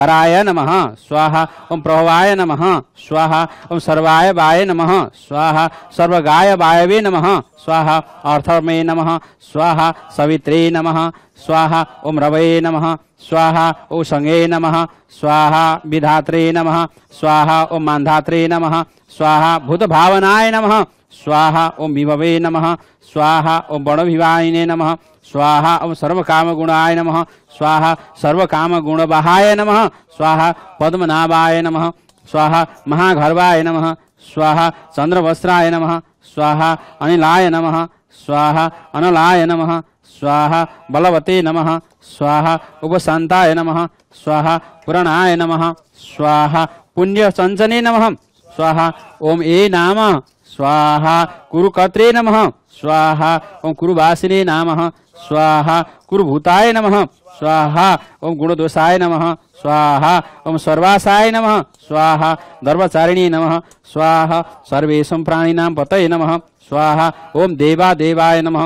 पराय नमः स्वाहा। ओम प्रभवाय नमः स्वाहा। ओम सर्वाय वाय नमः स्वाहा। सर्वगाय वायवे नमः स्वाहा। अर्थमे नमः स्वाहा। सवित्रे नमः स्वाहा। ओम रवये नमः स्वाहा। ओम संगे नमः स्वाहा। विधात्रे नमः स्वाहा। ओम मान्धात्रे नमः स्वाहा। भूतभावनाय नमः स्वाहा। ओम विभवे नमः स्वाहा। ओम बड़भिवायिने नमः स्वाहा। ओम सर्वकामगुणाय नमः स्वाहा। सर्वकामगुणवहाय नमः स्वाहा। पद्मनाभाय नमः स्वाहा। महागर्वाय नमः स्वाहा। चंद्रवस्त्राय नमः स्वाहा। अनिलाय नमः स्वाहा। अनलाय नमः स्वाहा। बलवते नमः स्वाहा। उपशांताय नमः स्वाहा। पुराणाय नमः स्वाहा। पुण्यचंचने नमः स्वाहा। ओम ए नाम स्वाहा। कुरुकर्त्रे नमः स्वाहा। ओम कुरुवासिने नमः स्वाहा। कुरुभूताय नमः स्वाहा। ओम गुणदोषाय नमः स्वाहा। ओम सर्वासाय नमः स्वाहा। धर्मचारिणी नमः स्वाहा। सर्वेषां प्राणिनां पतये नमः स्वाहा। ओम देवादेवाय नमः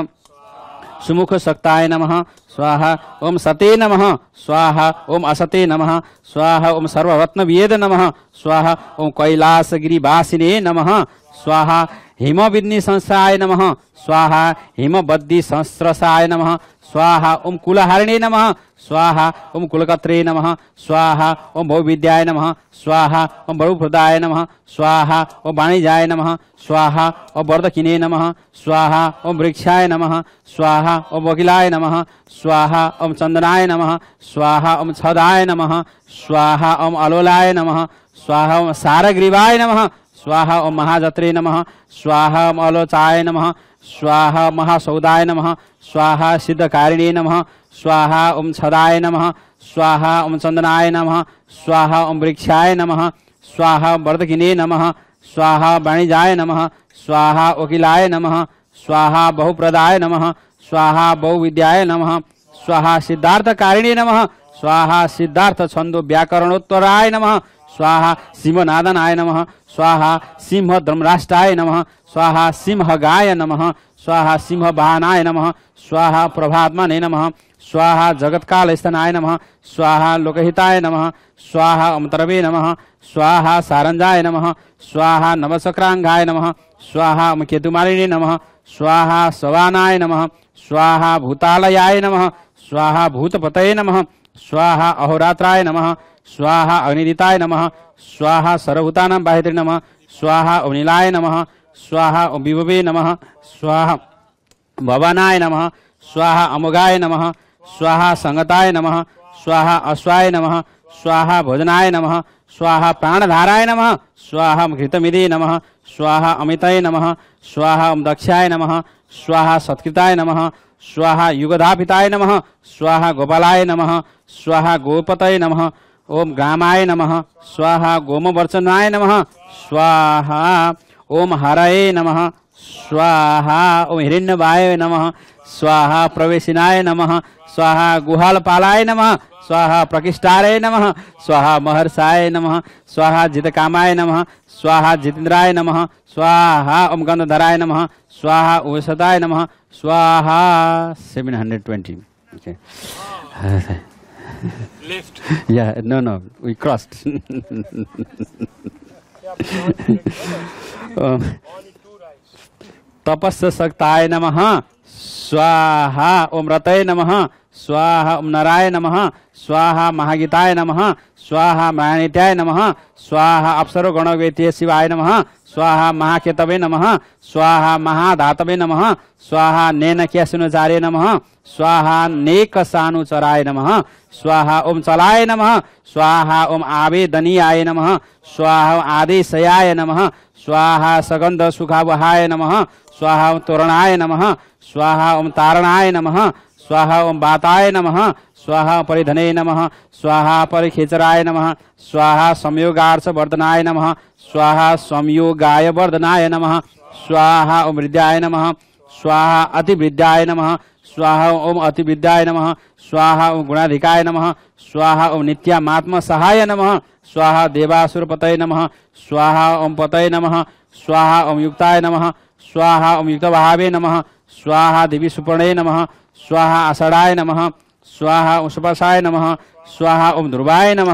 सुमुख सक्ताय नमः स्वाहा। ओम सते नमः स्वाहा। ओम असते नमः स्वाहा। ओम सर्वरत्नवेद नमः स्वाहा। ओम कैलासगिरिवासिने नमः स्वाहा। हिमविद्नि संस्थाय नमः स्वाहा। हिमबद्दि संस्रसाय नमः स्वाहा। ओम कुलहारिणे नमः स्वाहा। ओम कुलकर्त्रे नमः स्वाहा। ओम बहुविद्याय नमः स्वाहा। ओम बहुप्रदाय नमः स्वाहा। ओम वाणिजाय नमः स्वाहा। ओम वर्धकिने नमः स्वाहा। ओम वृक्षाय नमः स्वाहा। ओम वकिलाय नमः स्वाहा। ओम चंदनाय नमः स्वाहा। ओम छदाय नमः स्वाहा। ओम अलोलाय नमः स्वाहा। ओम सारग्रीवाय नमः स्वाहा। ओम महाजत्रे नमः स्वाहा। ओम अलोचाय नमः स्वाहा। महासौदाय नमः स्वाहा। सिद्धकारिणे नमः स्वाहा। ओम छदाय नमः स्वाहा। ओम चंदनाय नमः स्वाहा। ओम वृक्षाय नमः स्वाहा। ओम वर्धकिने नमः स्वाहा। वाणिजाय नमः स्वाहा। वकिलाय नमः स्वाहा। बहुप्रदाय नमः स्वाहा। बहुविद्याय नमः स्वाहा। सिद्धार्थकारिणे नमः स्वाहा। सिद्धार्थ छंदो व्याकरणोत्तराय नमः स्वाहा। सिंहनादनाय नमः स्वाहा। सिंह धर्मराष्ट्राय नमः स्वाहा। सिंहगाय नमः स्वाहा। सिंहवाहनाय नमः स्वाहा। प्रभात्मने नमः स्वाहा। जगत्कालस्थनाय नमः स्वाहा। लोकहिताय नमः स्वाहा। अमतरवे नमः स्वाहा। सारंजाय नमः स्वाहा। नवचक्रांगाय नमः स्वाहा। केतुमालिने नमः स्वाहा। सवानाय नमः स्वाहा। भूतालयाय नमः स्वाहा। भूतपतये नमः स्वाहा। अहोरात्राय नमः स्वाहा। अग्निदिताय नमः स्वाहा। सर्वभूतानां बाहित्रे नमः स्वाहा। अनिलाय नमः स्वाहा। विभवे नमः स्वाहा। भवानाय नमः स्वाहा। अमोघाय नमः स्वाहा। संगताय नमः स्वाहा। अश्वाय नमः स्वाहा। भोजनाय नमः स्वाहा। प्राणधाराय नमः स्वाहा। घृतमिदे नमः स्वाहा। अमिताय नमः स्वाहा। दक्षाय नमः स्वाहा। सत्कृताय नमः स्वाहा। युगधापिताय नमः स्वाहा। गोपालाय नमः स्वाहा। गोपतये नमः। ओम ग्रामाय नमः स्वाहा। गोमवर्चनाय नमः स्वाहा। ओम हरये नमः स्वाहा। ओम हिरण्यवाय नमः स्वाहा। प्रवेशिनाय नमः स्वाहा। गुहालपालाय नमः स्वाहा। प्रकिष्टारय नमः स्वाहा। महर्षाय नमः स्वाहा। जितकामाय नमः स्वाहा। जितेन्द्राय नमः स्वाहा। ओम गंधधराय नमः स्वाहा। औषधाय नमः स्वाहा। 720. Okay. Left. Yeah, no, we crossed. तपस्य सक्ताय नमः स्वाहा। ओम रतये नमः स्वाहा। ओम नराय नमः स्वाहा। महागीताय नमः स्वाहा। महानित्याय नमः स्वाहा। अप्सरो गणवेत्य शिवाय नमः स्वाहा। महाकेतवे नमः स्वाहा। महाधातवे नमः स्वाहा। नेनक्यसुनुचार्य नमः स्वाहा। नेकसानुचराय नमः स्वाहा। ओम चलाय नमः स्वाहा। ओम आवेदनीयाय नमः स्वाहा। ओम आदेशयाय नमः स्वाहा। सगंध सुखावहाय नमः स्वाहा। ओम तोरणाय नमः स्वाहा। ओम तारणाय नमः स्वाहा। ओम बाताय नमः स्वाहा। परिधने नमः स्वाहा। परिखेचराय नमः स्वाहा। संयोगार्थ वर्धनाय नमः स्वाहा। संयोगाय वर्धनाय नमः स्वाहा। ओम विद्याय नमः स्वाहा। अतिविद्याय नमः स्वाहा। ओम अतिविद्याय नमः स्वाहा। ओम गुणाधिकाय नमः स्वाहा। ओम नित्यामात्म सहाय नमः स्वाहा। देवासुरपतये नमः स्वाहा। ओम पतये नमः स्वाहा। ओम युक्ताय नमः स्वाहा। ओम युक्तभावे नमः स्वाहा। देवी सुपर्णे नमः स्वाहा। आषाढ़ाय नमः स्वाहा। ओम सुपसाय नमः स्वाहा। ओम ध्रुवाय नमः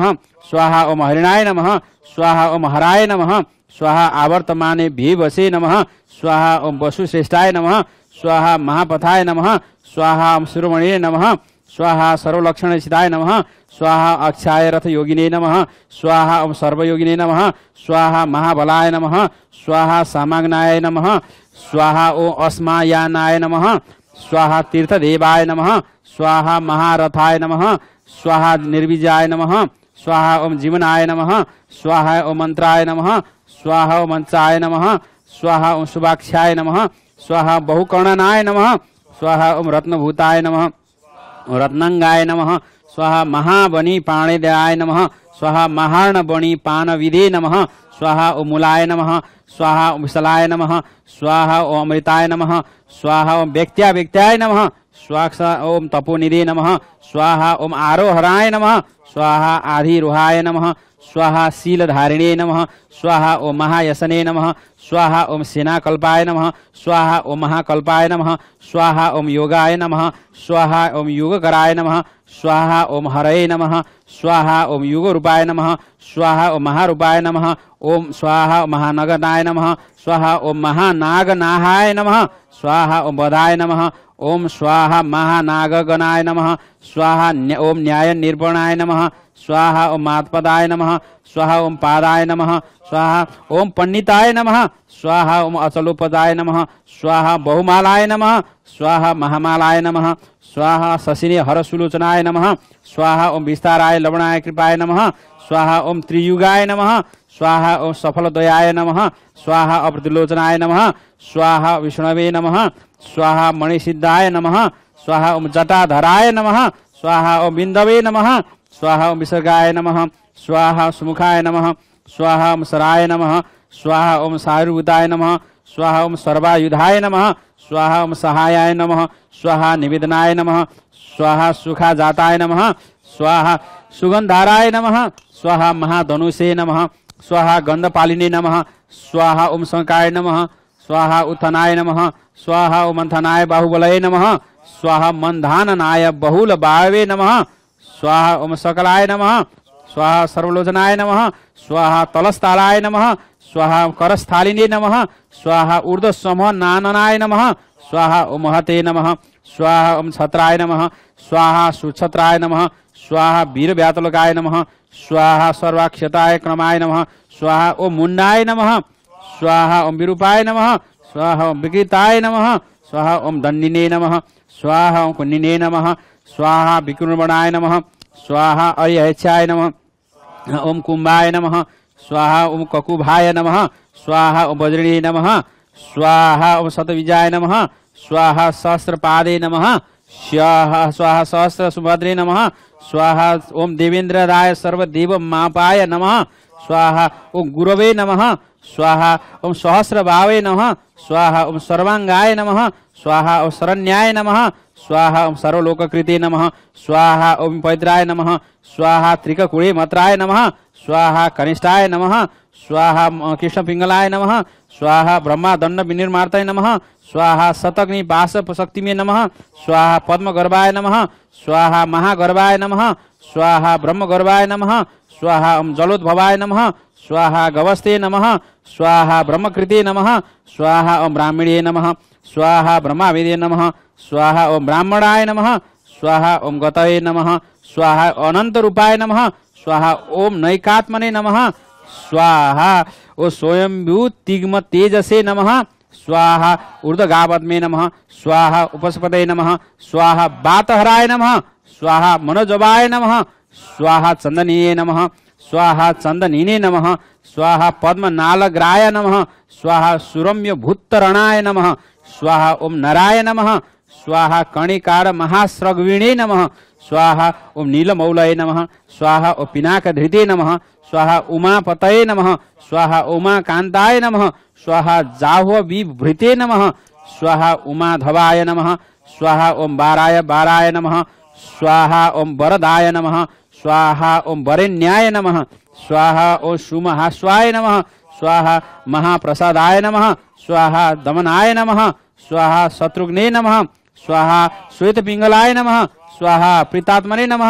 स्वाहा ओम हरिणाय नमः स्वाहा ओम हराय नमः स्वाहा आवर्तमाने भीवसे नमः स्वाहा ओम वसुश्रेष्ठाय नमः स्वाहा महापथाय नमः स्वाहा ओम शिरोमणिये नमः स्वाहा सर्वलक्षणसिद्धाय नमः स्वाहा अक्षाय रथ योगिने नमः स्वाहा ओम सर्वयोगिने नमः स्वाहा महाबलाय नमः स्वाहा सामाग्नाय नमः स्वाहा ओम अस्मायानाय नमः स्वाहा तीर्थदेवाय नमः स्वाहा महारथाय नमः स्वाहा निर्विजाय नमः स्वाहा ओम जीवनाय नमः स्वाहा ओम मंत्राय नमः स्वाहा ओम मंचाय नमः स्वाहा ओम शुभाक्षाय नमः स्वाहा बहुकर्णनाय नमः स्वाहा ओम रत्नभूताय नमः रत्नांगाय नमः स्वाहा महाबनी पाणिदयाय नमः स्वाहा महार्णबणी पानविदे नमः स्वाहा ओम मूलाय नमः स्वाहा ओम विशलाय नमः स्वाहा ओम अमृताय नमः स्वाहा ओम व्यक्त्याय नमः स्वाहा ओम तपोनिधे नमः स्वाहा ओम आरोहराय नमः स्वाहा आधिरोहाय नमः स्वाहा शीलधारिणे नमः स्वाहा ओम महायसने नमः स्वाहा ओम सेनाकल्पाय नमः स्वाहा ओम महाकल्पाय नमः स्वाहा ओम योगाय नमः स्वाहा ओम योगकराय नमः स्वाहा ओम हरये नमः स्वाहा ओम योगरूपाय नमः स्वाहा ओम महारूपाय नमः ओम स्वाहा ओम महानगनाय नमः स्वाहा ओम महानागनाहाय नमः स्वाहा ओम बधाय नमः ओम स्वाहा महानागगणाय नमः स्वाहा ओम न्याय निर्पणाय नमः स्वाहा ओम मातपदाय नमः स्वाहा ओम पादाय नमः स्वाहा ओम पंडिताय नमः स्वाहा ओम अचलोपदाय नमः स्वाहा बहुमालाय नमः स्वाहा महामालाय नमः स्वाहा शशिने हरसुलोचनाय नमः स्वाहा ओम विस्ताराय लवणाय कृपाय नमः स्वाहा ओम त्रियुगाय नमः स्वाहा ओम सफलदयाय नमः स्वाहा अप्रतिलोचनाय नमः स्वाहा विष्णवे नमः स्वाहा मणिसिद्धाय नमः स्वाहा ओम जटाधराय नमः स्वाहा ओम बिंदवे नमः स्वाहा ओम विसर्गाय नमः स्वाहा सुमुखाय नमः स्वाहा ओम सराय नमः स्वाहा ओम सायुर्भूताय नमः स्वाहा ओम सर्वायुधाय नमः स्वाहा ओम सहायाय नमः स्वाहा निवेदनाय नमः स्वाहा सुखाजाताय नमः स्वाहा सुगंधाराय नमः स्वाहा महाधनुषे नमः स्वाहा गंधपालिने नमः स्वाहा ओम शंकाय नमः स्वाहा उत्थनाय नमः स्वाहा ओम मंथनाय बाहुबलये नमः स्वाहा मंधाननाय बहुल बाहवे नमः स्वाहा ओम सकलाय नमः स्वाहा सर्वलोचनाय नमः स्वाहा तलस्थालाय नमः स्वाहा करस्थालिने नमः स्वाहा ऊर्ध्वसमः नाननाय नमः स्वाहा ओम महते नमः स्वाहा ओम छत्राय नमः स्वाहा सुछत्राय नमः स्वाहा वीरव्यातलकाय नमः स्वाहा सर्वाक्षताय क्रमाय नमः स्वाहा ओम मुंडाय नमः स्वाहा ओम विरूपाय नमः स्वाहा ओम विकृताय नमः स्वाहा ओम दंडिने नमः स्वाहा ओम कुंडिने नमः स्वाहा विकृणबणाय नमः स्वाहा अरिहच्छाय नमः ओम कुंभाय नमः स्वाहा ओम ककुभाय नमः स्वाहा ओम वज्रिणे नमः स्वाहा ओम शतविजाय नमः स्वाहा सहस्रपादे नमः स्वाहा सहस्र सुभद्रे नमः स्वाहा ओम देवेंद्रराय सर्वदेव मापाय नमः स्वाहा ओम गुरवे नमः स्वाहा ओम सहस्रभावे नमः स्वाहा ओम सर्वांगाय नमः स्वाहा ओम शरण्याय नमः स्वाहा ओम सर्वलोककृते नमः स्वाहा ओम पैत्राय नमः स्वाहा त्रिककुळे मत्राय नमः स्वाहा कनिष्ठाय नमः स्वाहा कृष्णपिंगलाय नमः स्वाहा ब्रह्मा दंड विनिर्मार्ताय नमः स्वाहा शतग्नि पाश शक्तिमे नमः स्वाहा पद्मगर्भाय नमः स्वाहा महागर्भाय नमः स्वाहा ब्रह्मगर्भाय नमः स्वाहा ओम जलोद्भवाय नमः स्वाहा गवस्ते नमः स्वाहा ब्रह्मकृते नमः स्वाहा ओम ब्राह्मणे नमः स्वाहा ब्रह्मावेदे नमः स्वाहा ओम ब्राह्मणाय नमः स्वाहा ओम गतये नमः स्वाहा अनंत रूपाय नमः स्वाहा ओम नैकात्मने नमः स्वाहा ओ स्वयंभू तिग्म तेजसे नमः स्वाहा ऊर्ध्वगावत्मे नमः स्वाहा उपस्पदे नमः स्वाहा वातहराय नमः स्वाहा मनोजवाय नमः स्वाहा चंदनीये नमः स्वाहा चंदनीने नमः स्वाहा पद्मनालग्राय नमः स्वाहा सुरम्य भूतरणाय नमः स्वाहा ओम नराय नमः स्वाहा कणिकार महास्रग्विणे नमः स्वाहा ओम नीलमौलये नमः स्वाहा ओम पिनाकधृते नमः स्वाहा उमापतये नमः स्वाहा उमाकान्ताय नमः स्वाहा जाह्वविभृते नमः स्वाहा उमाधवाय नमः स्वाहा ओम बाराय नमः स्वाहा ओम वरदाय नमः स्वाहा ओम वरेण्याय नमः स्वाहा ओम सुमहाश्वाय नमः स्वाहा महाप्रसादाय नमः स्वाहा दमनाय नमः स्वाहा शत्रुघ्ने नमः स्वाहा श्वेतपिंगलाय नमः स्वाहा प्रीतात्मने नमः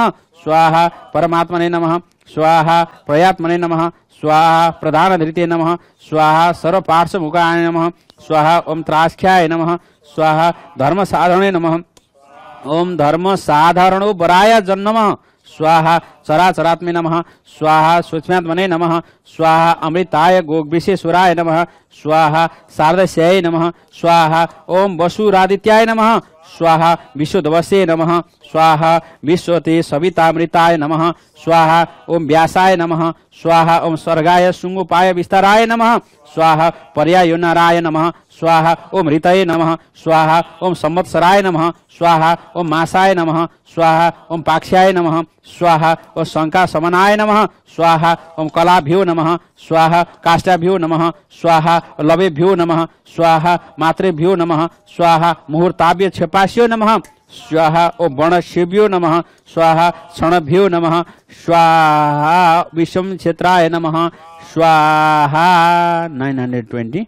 स्वाहा परमात्मने नमः स्वाहा प्रयात्मने नमः स्वाहा प्रधानधृते नमः स्वाहा सर्वपार्श्वमुखाय नमः स्वाहा ओम त्रास्ख्याय नमः स्वाहा धर्म साधने नमः ओम धर्म साधारणो वराय जन्मः स्वाहा चराचरात्मे नमः स्वाहा सूक्ष्मात्मने नमः स्वाहा अमृताय गोग्विशेश्वराय नमः स्वाहा शारदस्याय नमः स्वाहा ओम वसुरादित्याय नमः स्वाहा विश्वदवसे नमः स्वाहा विश्वते सवितामृताय नमः स्वाहा ओम व्यासाय नमः स्वाहा ओम सर्गाय शुंगोपाय विस्ताराय नमः स्वाहा पर्यायोनाराय नमः स्वाहा ओम ऋतये नमः स्वाहा ओम संवत्सराय नमः स्वाहा ओम मासाय नमः स्वाहा ओम पाक्ष्याय नमः स्वाहा ओम शंका समनाय नमः स्वाहा ओम कलाभ्यो नमः स्वाहा काष्ठाभ्यो नमः स्वाहा लवेभ्यो नमः स्वाहा मात्रेभ्यो नमः स्वाहा मुहूर्ताभ्य क्षपास्यो नमः स्वाहा ओम वर्णशिभ्यो नमः स्वाहा क्षणभ्यो नमः स्वाहा विषम क्षेत्राय नमः स्वाहा 920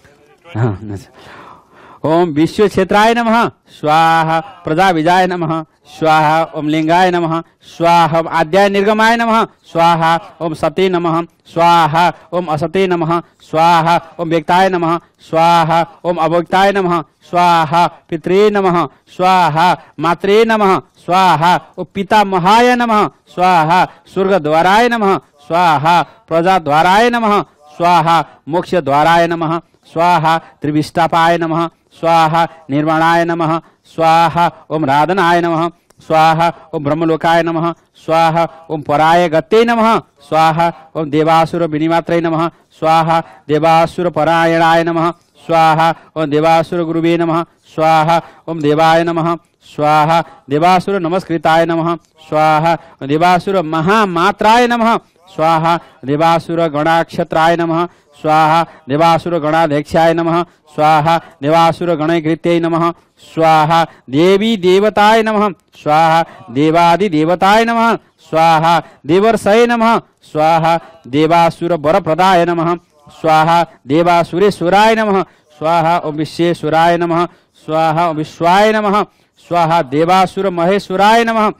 ओम विश्व क्षेत्राय नमः स्वाहा प्रजा विजाय नमः स्वाहा ओम लिंगाय नमः स्वाहा ओम आद्याय निर्गमाय नमः स्वाहा ओम सते नमः स्वाहा ओम असते नमः स्वाहा ओम व्यक्ताय नमः स्वाहा ओम अव्यक्ताय नमः स्वाहा पित्रे नमः स्वाहा मात्रे नमः स्वाहा ओम पितामहाय नमः स्वाहा स्वर्गद्वाराय नमः स्वाहा प्रजाद्वाराय नमः स्वाहा मोक्षद्वाराय नमः स्वाहा त्रिविष्टापाय नमः स्वाहा निर्वाणाय नमः स्वाहा ओम राधनाय नमः स्वाहा ओम ब्रह्मलोकाय नमः स्वाहा ओम पराय गते नमः स्वाहा ओम देवासुर विनिमात्रे नमः स्वाहा देवासुर परायणाय नमः स्वाहा ओम देवासुर गुरुवे नमः स्वाहा ओम देवाय नमः स्वाहा देवासुर नमस्कृताय नमः स्वाहा देवासुर महामात्राय नमः स्वाहा देवासुर गणाक्षत्राय नमः स्वाहा देवासुर गणाध्यक्षाय नमः स्वाहा देवासुर गणकृत्यै नमः स्वाहा देवी देवताय नमः स्वाहा देवादि देवताय नमः स्वाहा देवर्षये नमः स्वाहा देवासुर वरप्रदाय नमः स्वाहा देवासुरेश्वराय नमः स्वाहा ओम विश्वेश्वराय नमः स्वाहा ओम विश्वाय नमः स्वाहा देवासुर महेश्वराय नमः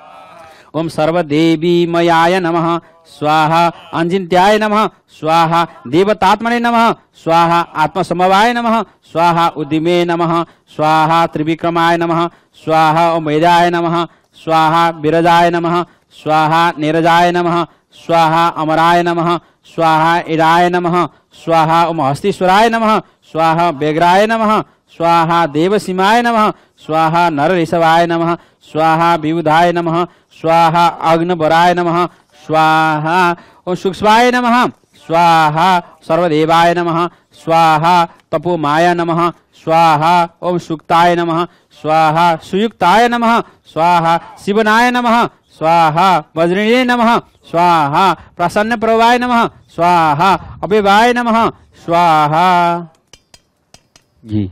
ओम सर्वदेवीमयाय नमः स्वाहा अंजिन्त्याय नमः स्वाहा देवतात्मने नमः स्वाहा आत्मसमवाय नमः स्वाहा उद्दिमे नमः स्वाहा त्रिविक्रमाय नमः स्वाहा ओम वेदाय नमः स्वाहा विरजाय नमः स्वाहा नीरजाय नमः स्वाहा अमराय नमः स्वाहा इराय नमः स्वाहा ओम हस्तीश्वराय नमः स्वाहा व्यग्राय नमः स्वाहा देवसीमाय नमः स्वाहा नरऋषभाय नमः स्वाहा विबुधाय नमः स्वाहा अग्नवराय नमः स्वाहा ओम सूक्ष्माय नमः स्वाहा सर्वदेवाय नमः स्वाहा तपोमाय नमः स्वाहा ओम सुक्ताय नमः स्वाहा सुयुक्ताय नमः स्वाहा शिवनाय नमः स्वाहा वज्रिणे नमः स्वाहा प्रसन्न प्रवाय नमः स्वाहा अभिवाय नमः स्वाहा जी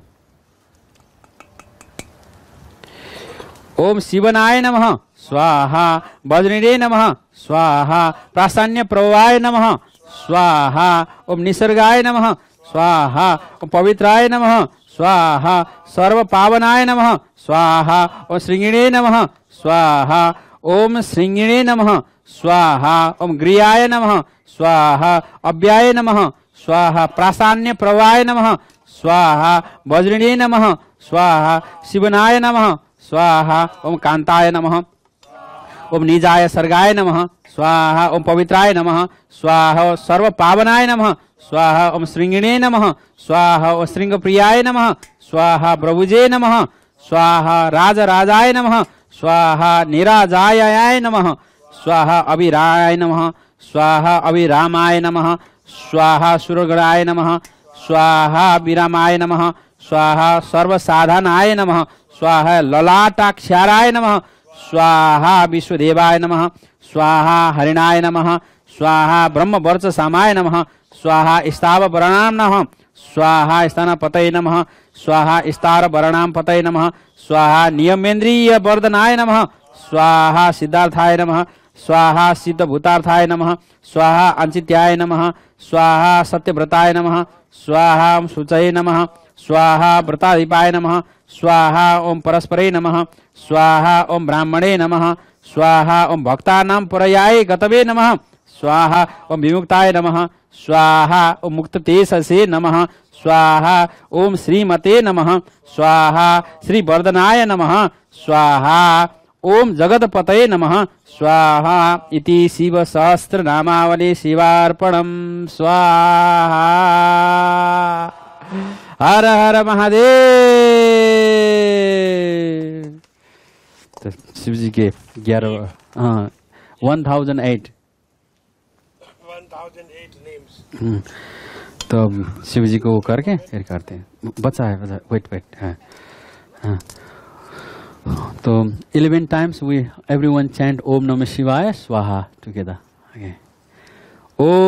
ओम शिवनाय नमः स्वाहा वज्रिणे नमः स्वाहा प्रासान्य प्रवाय नमः स्वाहा ओम निसर्गाय नमः स्वाहा ओम पवित्राय नमः स्वाहा सर्व पावनाय नमः स्वाहा ओम श्रृंगिणे नमः स्वाहा ओम श्रृंगिणे नमः स्वाहा ओम ग्रियाय नमः स्वाहा अव्याय नमः स्वाहा प्रासान्य प्रवाय नमः स्वाहा वज्रिणे नमः स्वाहा शिवनाय नमः स्वाहा ओम कांताय नमः ओम निजाय सर्गाय नमः स्वाहा ओम पवित्राय नमः स्वाहा सर्व पावनाय नमः स्वाहा ओम श्रृंगिणे नमः स्वाहा ओम श्रृंगप्रियाय नमः स्वाहा प्रभुजे नमः स्वाहा राजराजाय नमः स्वाहा निराजायाय नमः स्वाहा अभिराय नमः स्वाहा अभिरामाय नमः स्वाहा सुरगणाय नमः स्वाहा विरामाय नमः स्वाहा सर्वसाधनाय नमः स्वाहा ललाटाक्षाराय नमः स्वाहा विश्वदेवाय नमः स्वाहा हरिणाय नमः स्वाहा ब्रह्मवर्चसामाय नमः स्वाहा स्थावरणां नमः स्वाहा स्तनपतये नमः स्वाहा स्तारवरणां पतये नमः स्वाहा नियमेन्द्रिय वर्धनाय नमः स्वाहा सिद्धार्थाय नमः स्वाहा सिद्धभूतार्थाय नमः स्वाहा अंचित्याय नमः स्वाहा सत्यव्रताय नमः स्वाहा शुचये नमः स्वाहा व्रताधिपाय नमः स्वाहा ओम परस्परे नमः स्वाहा ओम ब्राह्मणे नमः स्वाहा ओम भक्तानां परयाय गतवे नमः स्वाहा ओम विमुक्ताय नमः स्वाहा ओम मुक्ततेजसे नमः स्वाहा ओम श्रीमते नमः स्वाहा श्री वर्धनाय नमः स्वाहा ओम जगतपतये नमः स्वाहा इति शिव सहस्त्र नामावली शिवार्पणम स्वाहा। हर हर महादेव। तो शिव जी के 1008 names। तो शिव जी को वो करके फिर करते हैं। बचा है, वेट हाँ हाँ। तो 11 times we everyone chant Om Namah Shivaya Swaha together. Okay. Om